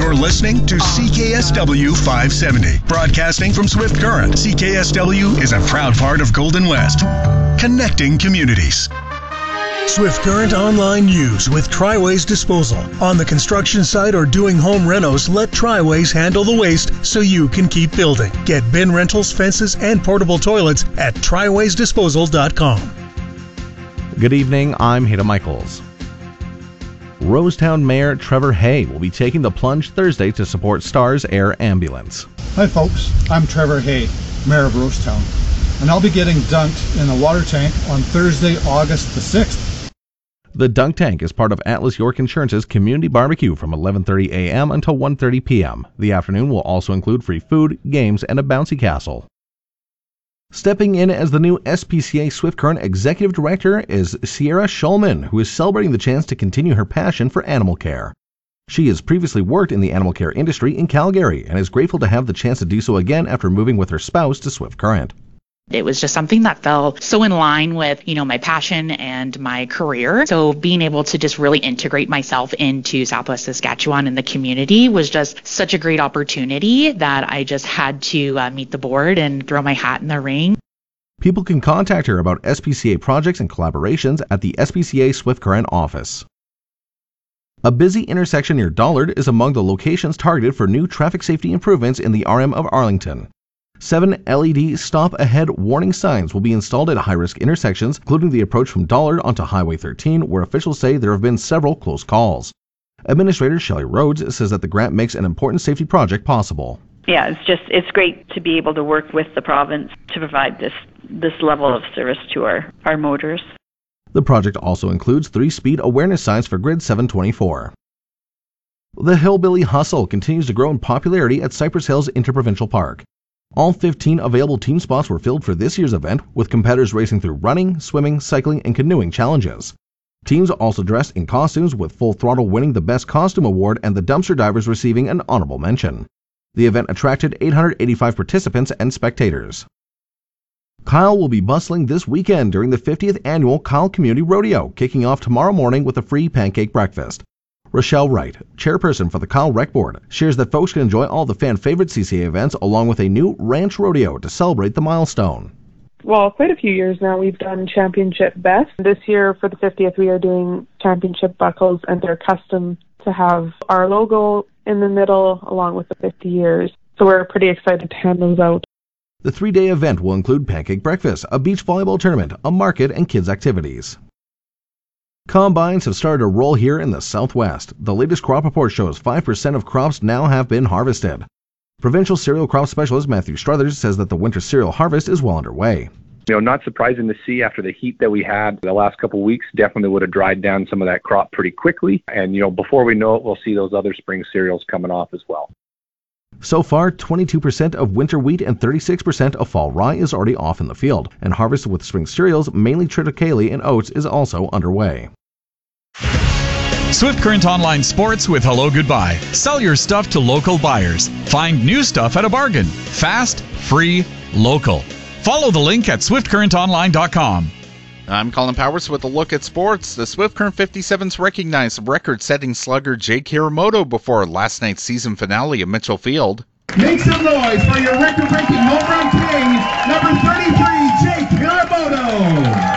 You're listening to CKSW 570, broadcasting from Swift Current. CKSW is a proud part of Golden West, connecting communities. Swift Current Online News with Triways Disposal. On the construction site or doing home renos, let Triways handle the waste so you can keep building. Get bin rentals, fences, and portable toilets at triwaysdisposal.com. Good evening, I'm Hayden Michaels. Rosetown Mayor Trevor Hay will be taking the plunge Thursday to support STARS Air Ambulance. Hi folks, I'm Trevor Hay, Mayor of Rosetown, and I'll be getting dunked in a water tank on Thursday, August the 6th. The dunk tank is part of Atlas York Insurance's community barbecue from 11:30 a.m. until 1:30 p.m. The afternoon will also include free food, games, and a bouncy castle. Stepping in as the new SPCA Swift Current Executive Director is Sierra Schulman, who is celebrating the chance to continue her passion for animal care. She has previously worked in the animal care industry in Calgary and is grateful to have the chance to do so again after moving with her spouse to Swift Current. It was just something that fell so in line with, my passion and my career. So being able to just really integrate myself into Southwest Saskatchewan and the community was just such a great opportunity that I just had to meet the board and throw my hat in the ring. People can contact her about SPCA projects and collaborations at the SPCA Swift Current office. A busy intersection near Dollard is among the locations targeted for new traffic safety improvements in the RM of Arlington. 7 LED stop-ahead warning signs will be installed at high-risk intersections, including the approach from Dollard onto Highway 13, where officials say there have been several close calls. Administrator Shelley Rhodes says that the grant makes an important safety project possible. Yeah, it's great to be able to work with the province to provide this level of service to our motors. The project also includes 3 speed awareness signs for Grid 724. The Hillbilly Hustle continues to grow in popularity at Cypress Hills Interprovincial Park. All 15 available team spots were filled for this year's event, with competitors racing through running, swimming, cycling, and canoeing challenges. Teams also dressed in costumes, with Full Throttle winning the Best Costume Award and the Dumpster Divers receiving an honorable mention. The event attracted 885 participants and spectators. Kyle will be bustling this weekend during the 50th annual Kyle Community Rodeo, kicking off tomorrow morning with a free pancake breakfast. Rochelle Wright, chairperson for the Kyle Rec Board, shares that folks can enjoy all the fan-favorite CCA events along with a new ranch rodeo to celebrate the milestone. Well, quite a few years now we've done championship best. This year for the 50th we are doing championship buckles, and they're custom to have our logo in the middle along with the 50 years. So we're pretty excited to hand those out. The 3-day event will include pancake breakfast, a beach volleyball tournament, a market, and kids' activities. Combines have started to roll here in the Southwest. The latest crop report shows 5% of crops now have been harvested. Provincial cereal crop specialist Matthew Struthers says that the winter cereal harvest is well underway. Not surprising to see after the heat that we had the last couple of weeks, definitely would have dried down some of that crop pretty quickly. And, before we know it, we'll see those other spring cereals coming off as well. So far, 22% of winter wheat and 36% of fall rye is already off in the field, and harvest with spring cereals, mainly triticale and oats, is also underway. Swift Current Online Sports with Hello Goodbye. Sell your stuff to local buyers. Find new stuff at a bargain. Fast, free, local. Follow the link at swiftcurrentonline.com. I'm Colin Powers with a look at sports. The Swift Current 57s recognized record-setting slugger Jake Hiramoto before last night's season finale at Mitchell Field. Make some noise for your record-breaking home run king, number 33, Jake Hiramoto.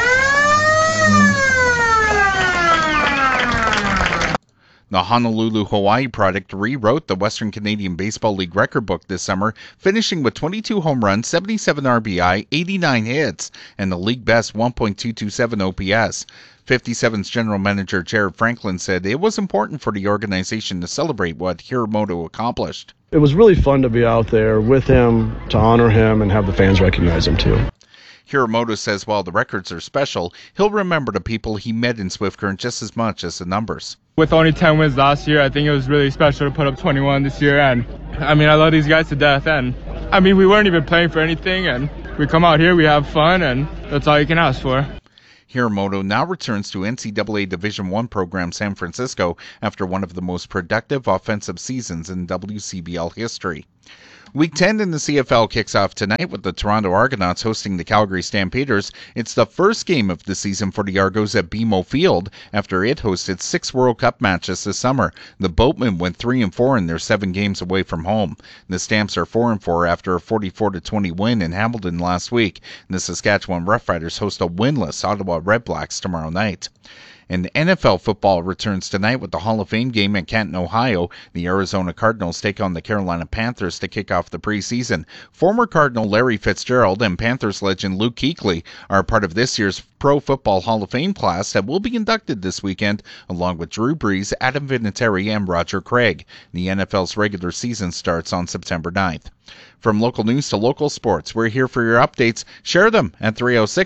The Honolulu, Hawaii product rewrote the Western Canadian Baseball League record book this summer, finishing with 22 home runs, 77 RBI, 89 hits, and the league-best 1.227 OPS. 57's general manager Jared Franklin said it was important for the organization to celebrate what Hiramoto accomplished. It was really fun to be out there with him, to honor him, and have the fans recognize him too. Hiramoto says while the records are special, he'll remember the people he met in Swift Current just as much as the numbers. With only 10 wins last year, I think it was really special to put up 21 this year. And I love these guys to death. And we weren't even playing for anything. And we come out here, we have fun, and that's all you can ask for. Hiramoto now returns to NCAA Division I program San Francisco after one of the most productive offensive seasons in WCBL history. Week 10 in the CFL kicks off tonight with the Toronto Argonauts hosting the Calgary Stampeders. It's the first game of the season for the Argos at BMO Field after it hosted 6 World Cup matches this summer. The Boatmen went 3-4 in their 7 games away from home. The Stamps are 4-4 after a 44-20 win in Hamilton last week. The Saskatchewan Roughriders host a winless Ottawa Redblacks tomorrow night. And NFL football returns tonight with the Hall of Fame game in Canton, Ohio. The Arizona Cardinals take on the Carolina Panthers to kick off the preseason. Former Cardinal Larry Fitzgerald and Panthers legend Luke Kuechly are part of this year's Pro Football Hall of Fame class that will be inducted this weekend, along with Drew Brees, Adam Vinatieri, and Roger Craig. The NFL's regular season starts on September 9th. From local news to local sports, we're here for your updates. Share them at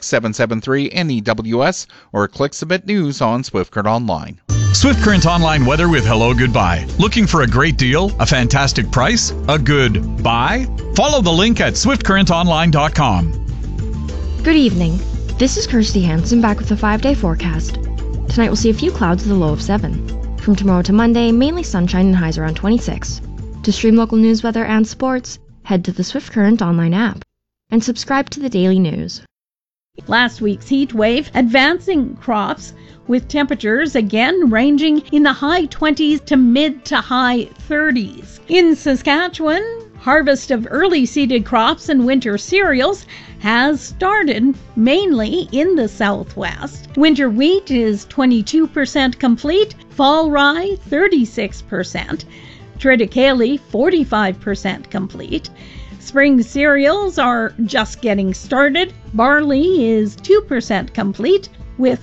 306-773-NEWS or click Submit News on Swift Current Online. Swift Current Online weather with Hello Goodbye. Looking for a great deal? A fantastic price? A good buy? Follow the link at swiftcurrentonline.com. Good evening. This is Kirsty Hansen back with a 5-day forecast. Tonight we'll see a few clouds with a low of 7. From tomorrow to Monday, mainly sunshine and highs around 26. To stream local news, weather, and sports, head to the Swift Current Online app and subscribe to the daily news. Last week's heat wave advancing crops with temperatures again ranging in the high 20s to mid to high 30s. In Saskatchewan, harvest of early seeded crops and winter cereals has started, mainly in the southwest. Winter wheat is 22% complete, fall rye 36%. Triticale 45% complete. Spring cereals are just getting started. Barley is 2% complete, with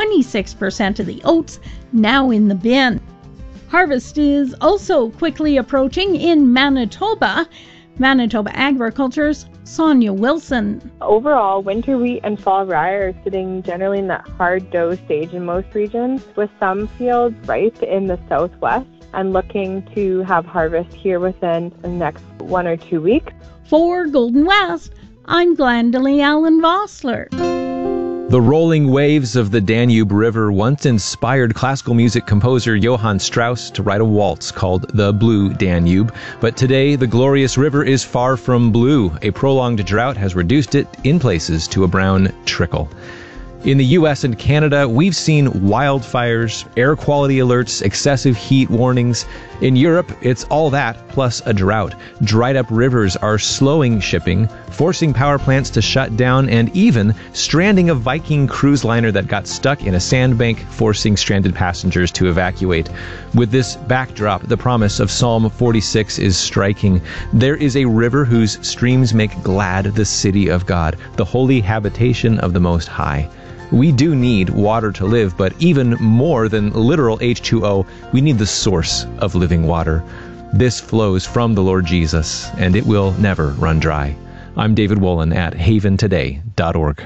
26% of the oats now in the bin. Harvest is also quickly approaching in Manitoba. Manitoba Agriculture's Sonia Wilson. Overall, winter wheat and fall rye are sitting generally in that hard dough stage in most regions, with some fields ripe in the southwest and looking to have harvest here within the next 1 or 2 weeks. For Golden West, I'm Glendalee Allen Vossler. The rolling waves of the Danube River once inspired classical music composer Johann Strauss to write a waltz called The Blue Danube. But today, the glorious river is far from blue. A prolonged drought has reduced it, in places, to a brown trickle. In the U.S. and Canada, we've seen wildfires, air quality alerts, excessive heat warnings. In Europe, it's all that plus a drought. Dried up rivers are slowing shipping, forcing power plants to shut down, and even stranding a Viking cruise liner that got stuck in a sandbank, forcing stranded passengers to evacuate. With this backdrop, the promise of Psalm 46 is striking. There is a river whose streams make glad the city of God, the holy habitation of the Most High. We do need water to live, but even more than literal H2O, we need the source of living water. This flows from the Lord Jesus, and it will never run dry. I'm David Wolin at haventoday.org.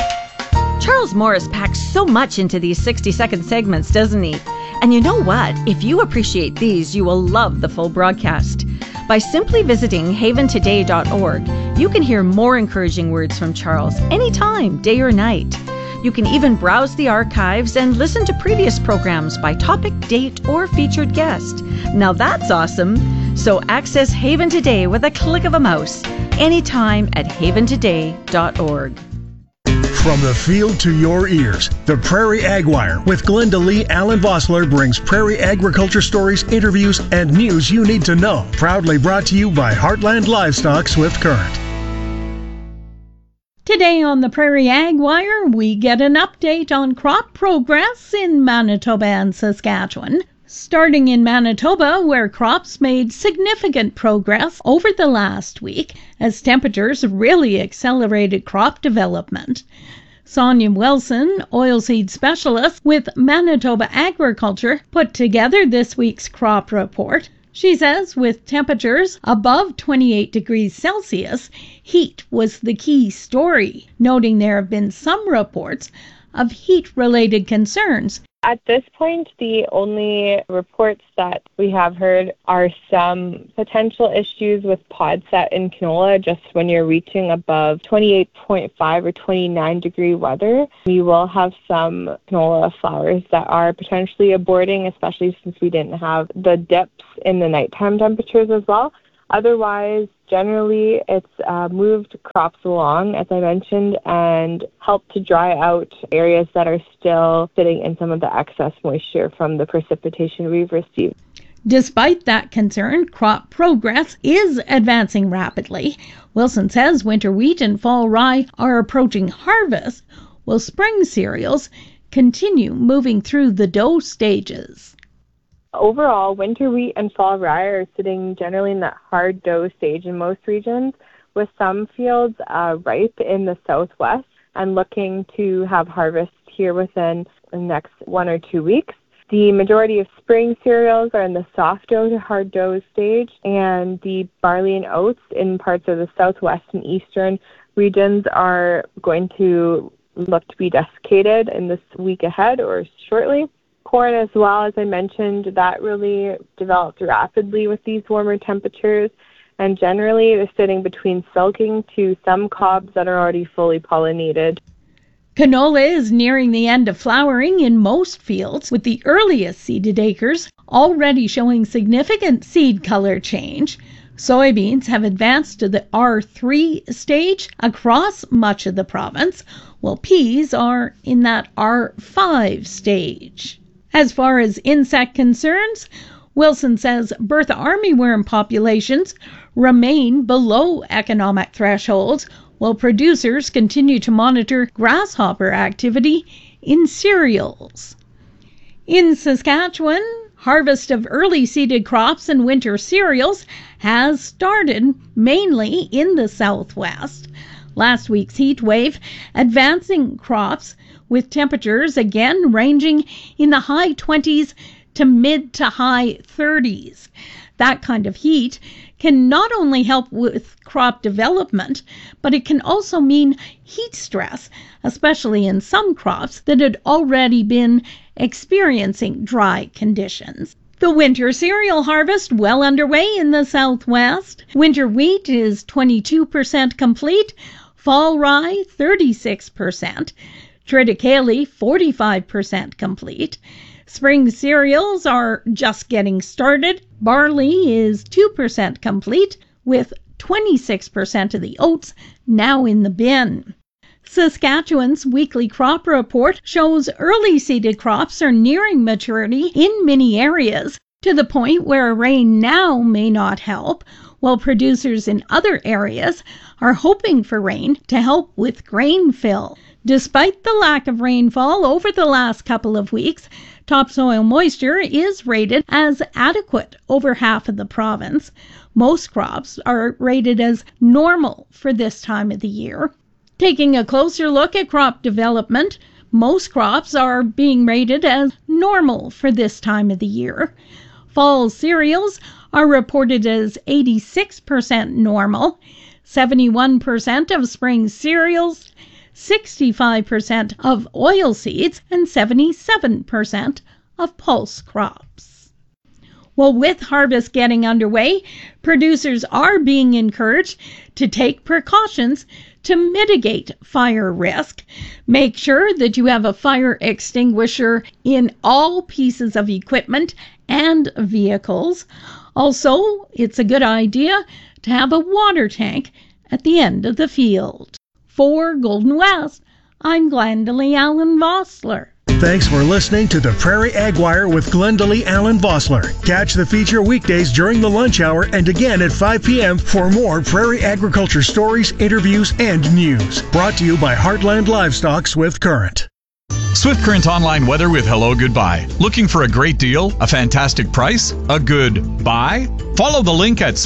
Charles Morris packs so much into these 60-second segments, doesn't he? And you know what? If you appreciate these, you will love the full broadcast. By simply visiting haventoday.org, you can hear more encouraging words from Charles anytime, day or night. You can even browse the archives and listen to previous programs by topic, date, or featured guest. Now that's awesome! So access Haven Today with a click of a mouse, anytime at haventoday.org. From the field to your ears, the Prairie Ag Wire with Glendalee Allen Vossler brings prairie agriculture stories, interviews, and news you need to know. Proudly brought to you by Heartland Livestock Swift Current. Today on the Prairie Ag Wire, we get an update on crop progress in Manitoba and Saskatchewan. Starting in Manitoba, where crops made significant progress over the last week as temperatures really accelerated crop development. Sonia Wilson, oilseed specialist with Manitoba Agriculture, put together this week's crop report. She says with temperatures above 28 degrees Celsius, heat was the key story, noting there have been some reports of heat-related concerns At this point, the only reports that we have heard are some potential issues with pod set in canola. Just when you're reaching above 28.5 or 29 degree weather, we will have some canola flowers that are potentially aborting, especially since we didn't have the dips in the nighttime temperatures as well. Otherwise, generally, it's moved crops along, as I mentioned, and helped to dry out areas that are still sitting in some of the excess moisture from the precipitation we've received. Despite that concern, crop progress is advancing rapidly. Wilson says winter wheat and fall rye are approaching harvest, while spring cereals continue moving through the dough stages. Overall, winter wheat and fall rye are sitting generally in that hard dough stage in most regions, with some fields ripe in the southwest and looking to have harvest here within the next 1 or 2 weeks. The majority of spring cereals are in the soft dough to hard dough stage, and the barley and oats in parts of the southwest and eastern regions are going to look to be desiccated in this week ahead or shortly. Corn as well, as I mentioned, that really developed rapidly with these warmer temperatures, and generally they're sitting between sulking to some cobs that are already fully pollinated. Canola is nearing the end of flowering in most fields, with the earliest seeded acres already showing significant seed color change. Soybeans have advanced to the R3 stage across much of the province, while peas are in that R5 stage. As far as insect concerns, Wilson says Bertha armyworm populations remain below economic thresholds, while producers continue to monitor grasshopper activity in cereals. In Saskatchewan, harvest of early seeded crops and winter cereals has started, mainly in the southwest. Last week's heat wave advancing crops, with temperatures again ranging in the high 20s to mid to high 30s. That kind of heat can not only help with crop development, but it can also mean heat stress, especially in some crops that had already been experiencing dry conditions. The winter cereal harvest well underway in the southwest. Winter wheat is 22% complete, fall rye 36%, triticale 45% complete. Spring cereals are just getting started. Barley is 2% complete, with 26% of the oats now in the bin. Saskatchewan's weekly crop report shows early seeded crops are nearing maturity in many areas, to the point where rain now may not help, while producers in other areas are hoping for rain to help with grain fill. Despite the lack of rainfall over the last couple of weeks, topsoil moisture is rated as adequate over half of the province. Most crops are rated as normal for this time of the year. Taking a closer look at crop development, most crops are being rated as normal for this time of the year. Fall cereals are reported as 86% normal, 71% of spring cereals, 65% of oilseeds, and 77% of pulse crops. Well, with harvest getting underway, producers are being encouraged to take precautions to mitigate fire risk. Make sure that you have a fire extinguisher in all pieces of equipment and vehicles. Also, it's a good idea to have a water tank at the end of the field. For Golden West, I'm Glendalee Allen Vossler. Thanks for listening to the Prairie Ag Wire with Glendalee Allen Vossler. Catch the feature weekdays during the lunch hour and again at 5 p.m. for more prairie agriculture stories, interviews, and news. Brought to you by Heartland Livestock Swift Current. Swift Current Online weather with Hello Goodbye. Looking for a great deal, a fantastic price, a good buy? Follow the link at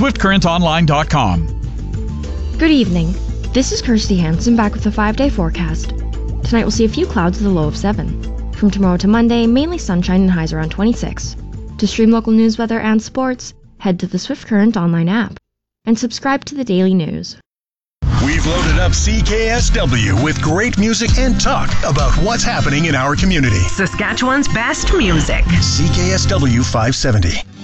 swiftcurrentonline.com. Good evening. This is Kirsty Hansen back with a 5-day forecast. Tonight we'll see a few clouds with a low of 7. From tomorrow to Monday, mainly sunshine and highs around 26. To stream local news, weather, and sports, head to the Swift Current Online app and subscribe to the daily news. We've loaded up CKSW with great music and talk about what's happening in our community. Saskatchewan's best music. CKSW 570.